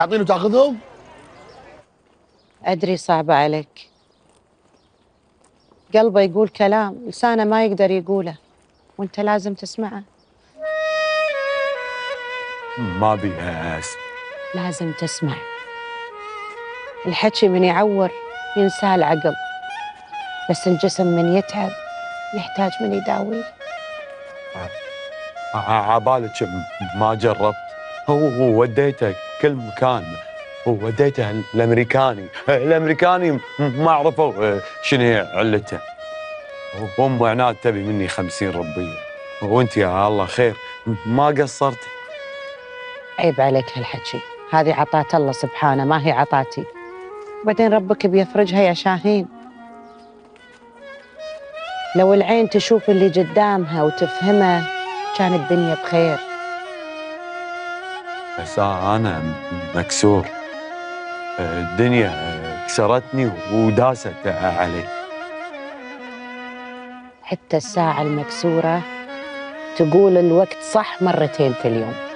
تعطيني وتاخذهم؟ أدري صعبة عليك. قلبه يقول كلام لسانه ما يقدر يقوله، وانت لازم تسمعه. ما بيها اسم. لازم تسمع. الحكي من يعور ينساه العقل، بس الجسم من يتعب يحتاج من يداويه. عبالك ما جربت. هو وديته كل مكان، هو وديته الامريكاني ما عرفوا شنو هي علته. ام عناد تبي مني 50 ربيه، وانت يا الله خير ما قصرتي. عيب عليك هالحكي، هذه عطات الله سبحانه ما هي عطاتي، وبعدين ربك بيفرجها يا شاهين. لو العين تشوف اللي قدامها وتفهمه كان الدنيا بخير. بس انا مكسور، الدنيا كسرتني وداست علي. حتى الساعة المكسورة تقول الوقت صح مرتين في اليوم.